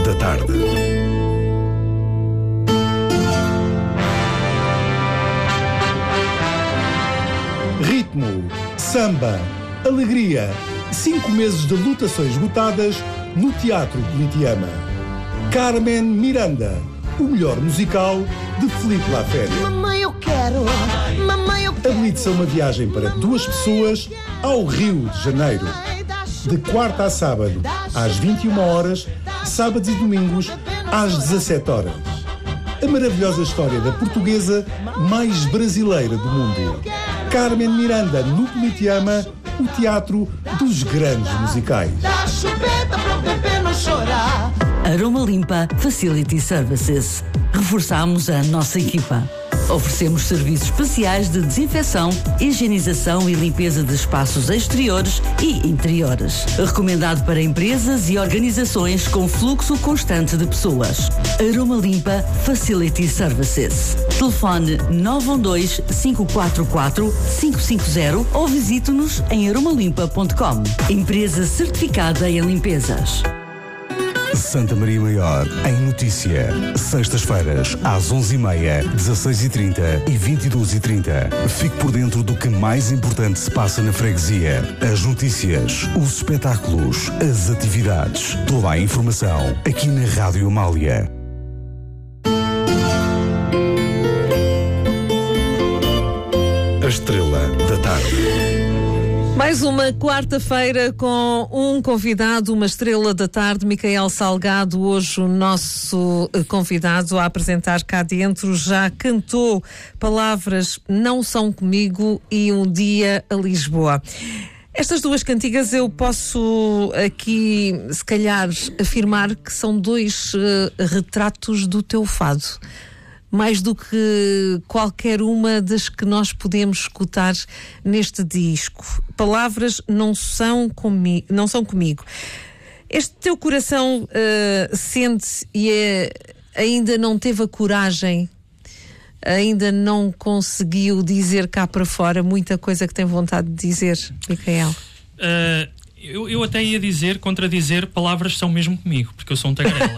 da Tarde. Ritmo, samba, alegria, 5 meses de lutações esgotadas no Teatro Politeama. Carmen Miranda, o melhor musical de Filipe Lafere. Mamãe, eu quero. Mamãe, eu quero. Habilite-se a uma viagem para 2 pessoas ao Rio de Janeiro. De quarta a sábado, às 21 horas, sábados e domingos, às 17 horas. A maravilhosa história da portuguesa mais brasileira do mundo. Carmen Miranda, no Politeama, o teatro dos grandes musicais. Dá chupeta para o bebê não chorar. Aroma Limpa Facility Services. Reforçamos a nossa equipa. Oferecemos serviços especiais de desinfecção, higienização e limpeza de espaços exteriores e interiores. Recomendado para empresas e organizações com fluxo constante de pessoas. Aroma Limpa Facility Services. Telefone 912-544-550 ou visite-nos em aromalimpa.com. Empresa certificada em limpezas. Santa Maria Maior, em notícia. Sextas-feiras, às 11h30, 16h30 e 22h30. Fique por dentro do que mais importante se passa na freguesia. As notícias, os espetáculos, as atividades. Toda a informação aqui na Rádio Amália. A Estrela da Tarde. Mais uma quarta-feira com um convidado, uma estrela da tarde, Micael Salgado, hoje o nosso convidado a apresentar cá dentro. Já cantou Palavras Não São Comigo e Um Dia a Lisboa. Estas duas cantigas eu posso aqui, se calhar, afirmar que são 2 retratos do teu fado. Mais do que qualquer uma das que nós podemos escutar neste disco. Palavras não são comigo. Este teu coração sente e ainda não teve a coragem, ainda não conseguiu dizer cá para fora muita coisa que tem vontade de dizer, Micael? Eu até ia contradizer, palavras são mesmo comigo, porque eu sou um tagarela.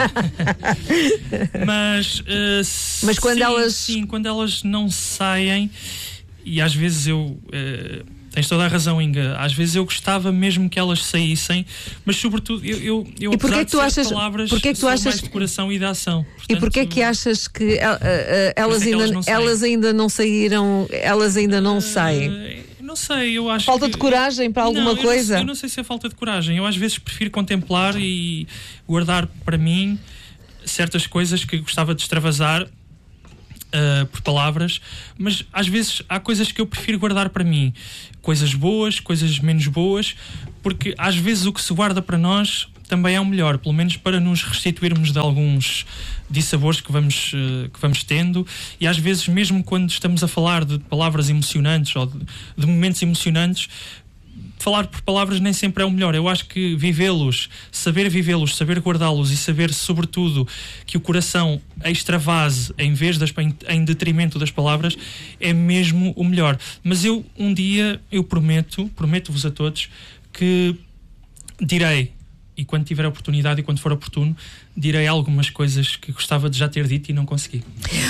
Mas quando quando elas não saem, e às vezes tens toda a razão, Inga, às vezes eu gostava mesmo que elas saíssem, mas sobretudo eu e porquê que tu achas, palavras mais de coração e de ação. Portanto, e porquê que achas que elas ainda não saíram, elas ainda não saem? Não sei, eu acho falta de coragem para alguma coisa? Eu não sei se é falta de coragem. Eu às vezes prefiro contemplar e guardar para mim certas coisas que gostava de extravasar por palavras, mas às vezes há coisas que eu prefiro guardar para mim. Coisas boas, coisas menos boas, porque às vezes o que se guarda para nós também é o melhor, pelo menos para nos restituirmos de alguns dissabores que vamos tendo, e às vezes mesmo quando estamos a falar de palavras emocionantes ou de momentos emocionantes, falar por palavras nem sempre é o melhor. Eu acho que saber vivê-los, saber guardá-los e saber sobretudo que o coração extravase em detrimento das palavras é mesmo o melhor. Mas um dia prometo-vos a todos que direi, e quando tiver a oportunidade e quando for oportuno, direi algumas coisas que gostava de já ter dito e não consegui.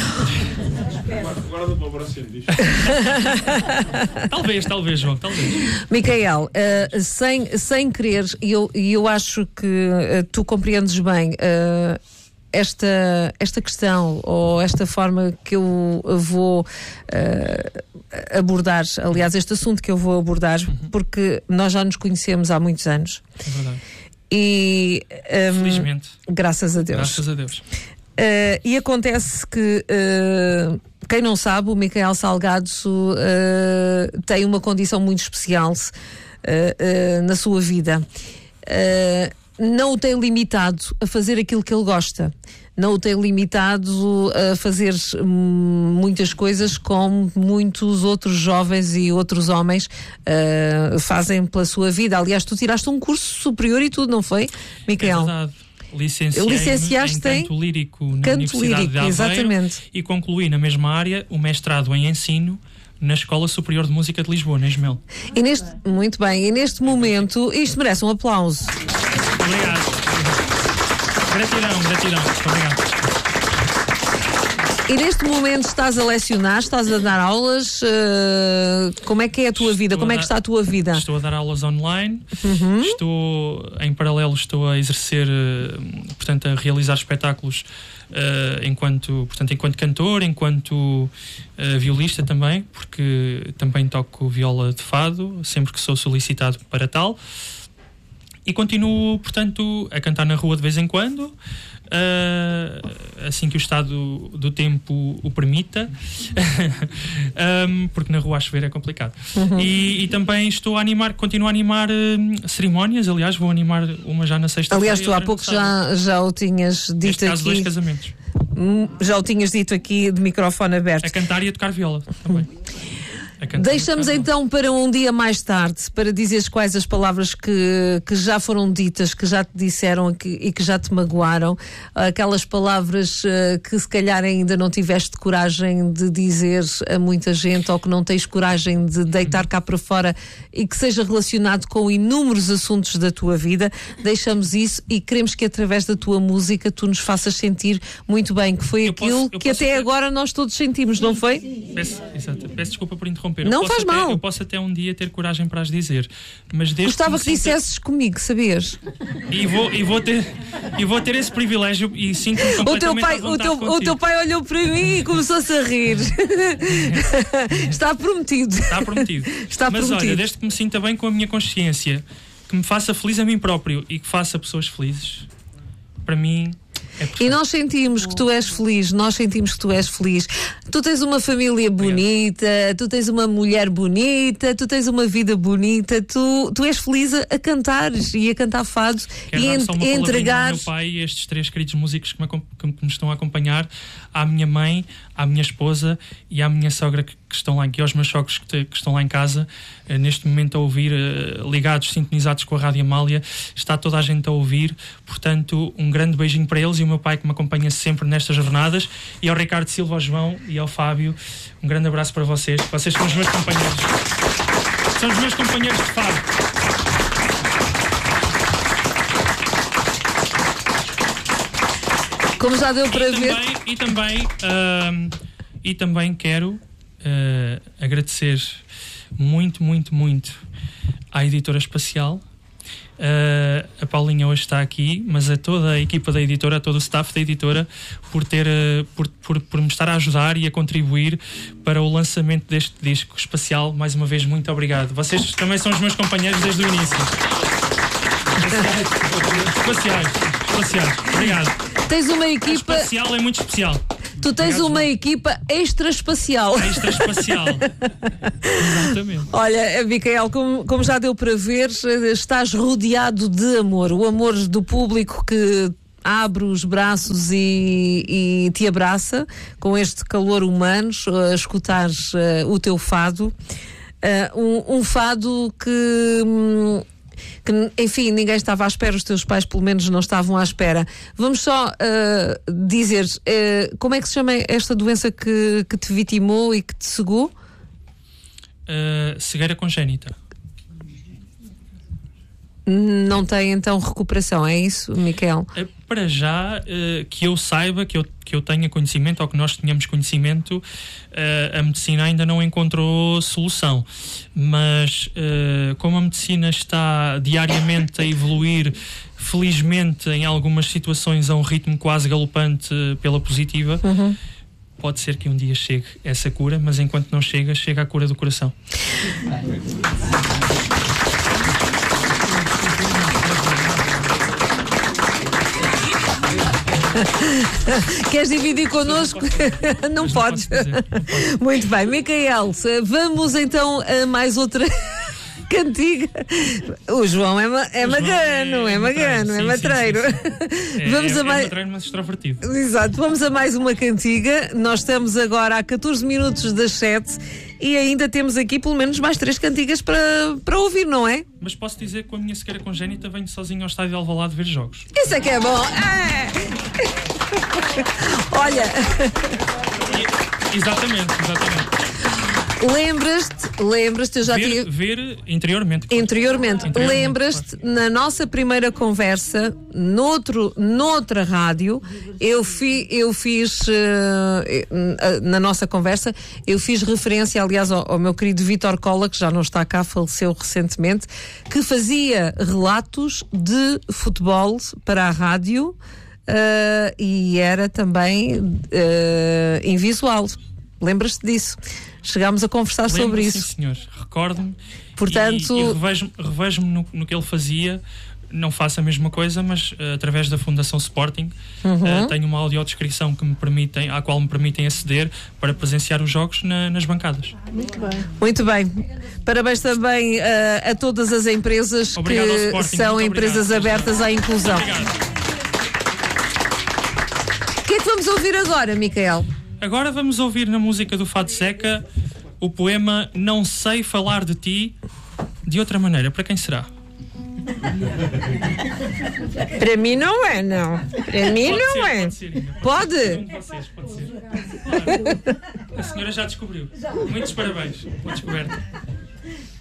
Agora dou para ser disto. Talvez, João, talvez. Micael, sem querer, e eu acho que tu compreendes bem esta questão, ou esta forma que eu vou abordar, aliás, este assunto que eu vou abordar, porque nós já nos conhecemos há muitos anos. É verdade. E felizmente, graças a Deus. E acontece que quem não sabe, o Micael Salgado tem uma condição muito especial na sua vida. Não o tem limitado a fazer aquilo que ele gosta, não o tem limitado a fazer muitas coisas como muitos outros jovens e outros homens fazem pela sua vida. Aliás, tu tiraste um curso superior e tudo, não foi, Micael? É verdade. Licenciaste em Canto Lírico na Universidade de Aveiro, exatamente. E concluí na mesma área o mestrado em Ensino na Escola Superior de Música de Lisboa, na Ismel. Muito bem, e neste momento isto merece um aplauso. Obrigado. Gratidão. Muito obrigado. E neste momento estás a lecionar, estás a dar aulas, como é que é a tua vida? Como é que está a tua vida? Estou a dar aulas online, em paralelo estou a exercer, portanto a realizar espetáculos enquanto cantor, enquanto violista também, porque também toco viola de fado, sempre que sou solicitado para tal. E continuo, portanto, a cantar na rua de vez em quando, assim que o estado do tempo o permita, porque na rua a chover é complicado. E também continuo a animar cerimónias. Aliás, vou animar uma já na sexta-feira. Aliás, tu há pouco já o tinhas dito neste caso, aqui. 2 casamentos. Já o tinhas dito aqui de microfone aberto. A cantar e a tocar viola também. Deixamos então para um dia mais tarde, para dizeres quais as palavras que já foram ditas, que já te disseram e que já te magoaram, aquelas palavras que se calhar ainda não tiveste coragem de dizer a muita gente, ou que não tens coragem de deitar cá para fora, e que seja relacionado com inúmeros assuntos da tua vida. Deixamos isso e queremos que através da tua música tu nos faças sentir muito bem, que foi aquilo que até agora nós todos sentimos, não foi? Peço desculpa por interromper. Não faz mal. Eu posso até um dia ter coragem para as dizer, mas gostava que dissesses comigo, sabias? E vou ter esse privilégio e sinto-me completamente à vontade contigo. O teu pai olhou para mim e começou-se a rir. Está prometido. Mas olha, desde que me sinta bem com a minha consciência, que me faça feliz a mim próprio e que faça pessoas felizes, para mim E nós sentimos que tu és feliz, Tu tens uma família bonita, tu tens uma mulher bonita, tu tens uma vida bonita, tu és feliz a cantar e a cantar fado. Quero e dar só uma entregar ao meu pai e estes 3 queridos músicos que me estão a acompanhar, à minha mãe, à minha esposa e à minha sogra que estão lá aqui, aos meus sogros que estão lá em casa, neste momento a ouvir, ligados, sintonizados com a Rádio Amália. Está toda a gente a ouvir, portanto um grande beijinho para eles e o meu pai que me acompanha sempre nestas jornadas, e ao Ricardo Silva, ao João e ao Fábio, um grande abraço para vocês. Vocês são os meus companheiros, de fado. Como já deu para ver. E também quero agradecer muito à Editora Espacial. A Paulinha hoje está aqui, mas a toda a equipa da editora, a todo o staff da editora, por me estar a ajudar e a contribuir para o lançamento deste disco espacial. Mais uma vez, muito obrigado. Vocês também são os meus companheiros desde o início. Espaciais. Obrigado. Tens uma equipa. Espacial é muito especial. Tu tens uma equipa extra-espacial. Exatamente. Olha, Micael, como já deu para ver, estás rodeado de amor. O amor do público que abre os braços e te abraça com este calor humano, a escutar o teu fado. Um fado que, enfim, ninguém estava à espera, os teus pais pelo menos não estavam à espera. Vamos só dizer, como é que se chama esta doença que te vitimou e que te cegou? Cegueira congénita. Não tem então recuperação, é isso, Micael? Para já, que eu saiba, que eu tenha conhecimento, ou que nós tenhamos conhecimento, a medicina ainda não encontrou solução. Mas como a medicina está diariamente a evoluir, felizmente em algumas situações a um ritmo quase galopante pela positiva, pode ser que um dia chegue essa cura, mas enquanto não chega a cura do coração. Queres dividir connosco? Não podes. Muito bem, Micael, vamos então a mais outra cantiga. O João é magano, é matreiro. Vamos a mais. É matreiro, mas extrovertido. Exato, vamos a mais uma cantiga. Nós estamos agora a 14 minutos das 7 e ainda temos aqui pelo menos mais 3 cantigas para ouvir, não é? Mas posso dizer que com a minha cegueira congénita venho sozinho ao estádio de Alvalade ver jogos. Isso é que é bom. Olha. Exatamente. Lembras-te, eu já tive... Ver interiormente. Interiormente. Lembras-te, claro. na nossa primeira conversa, noutra rádio, eu fiz, na nossa conversa, eu fiz referência, aliás, ao meu querido Vítor Cola, que já não está cá, faleceu recentemente, que fazia relatos de futebol para a rádio, e era também em visual. Lembras-te disso? Chegámos a conversar sobre isso. Sim, senhor. Recordo-me. Portanto, e revejo-me no que ele fazia. Não faço a mesma coisa, mas através da Fundação Sporting tenho uma audiodescrição à qual me permitem aceder para presenciar os jogos nas bancadas. Muito bem. Parabéns também a todas as empresas que são empresas abertas à inclusão. Obrigado. O que é que vamos ouvir agora, Micael? Agora vamos ouvir na música do Fado Seca o poema Não Sei Falar de Ti de Outra Maneira. Para quem será? Para mim não é, não. Para mim não é. Pode ser. Pode? Pode ser. Claro. A senhora já descobriu. Muitos parabéns pela descoberta.